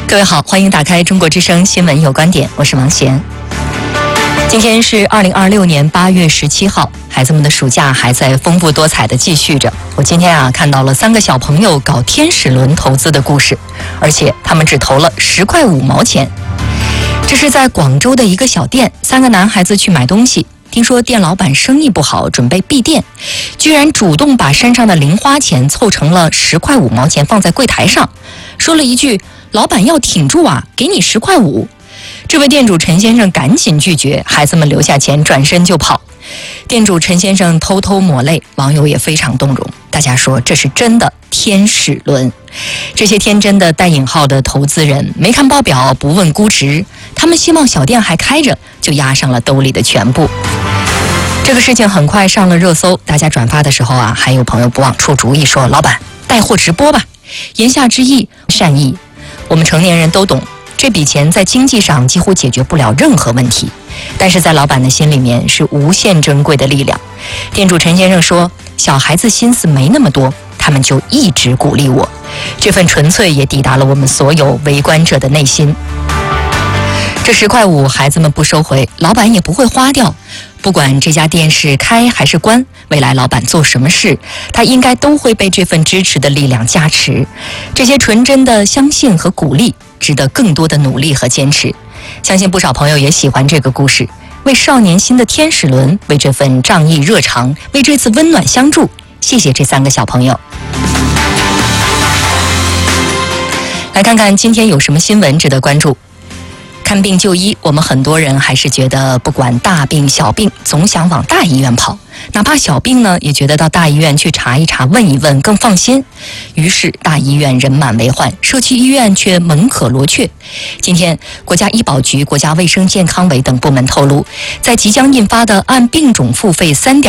各位好，欢迎打开中国之声新闻有观点，我是王贤。今天是2026年8月17号，孩子们的暑假还在丰富多彩的继续着。我今天看到了3个小朋友搞天使轮投资的故事，而且他们只投了10块5毛钱。这是在广州的一个小店，3个男孩子去买东西，听说店老板生意不好，准备闭店，居然主动把身上的零花钱凑成了10块5毛钱放在柜台上，说了一句：“老板要挺住啊，给你10块5。”这位店主陈先生赶紧拒绝，孩子们留下钱转身就跑。店主陈先生偷偷抹泪，网友也非常动容，大家说这是真的天使轮。这些天真的带引号的投资人没看报表，不问估值，他们希望小店还开着，就押上了兜里的全部。这个事情很快上了热搜，大家转发的时候还有朋友不忘出主意说：“老板，带货直播吧。”言下之意善意，我们成年人都懂，这笔钱在经济上几乎解决不了任何问题，但是在老板的心里面是无限珍贵的力量。店主陈先生说：“小孩子心思没那么多，他们就一直鼓励我。”这份纯粹也抵达了我们所有围观者的内心。这10块5，孩子们不收回，老板也不会花掉。不管这家店是开还是关，未来老板做什么事，他应该都会被这份支持的力量加持。这些纯真的相信和鼓励，值得更多的努力和坚持。相信不少朋友也喜欢这个故事，为少年心的天使轮，为这份仗义热肠，为这次温暖相助，谢谢这3个小朋友。来看看今天有什么新闻值得关注。看病就医，我们很多人还是觉得不管大病小病，总想往大医院跑，哪怕小病呢，也觉得到大医院去查一查问一问更放心。于是大医院人满为患，社区医院却门可罗雀。今天国家医保局、国家卫生健康委等部门透露，在即将印发的按病种付费3.2